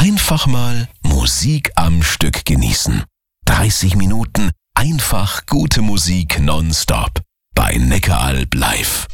Einfach mal Musik am Stück genießen. 30 Minuten einfach gute Musik nonstop bei Neckaralb live.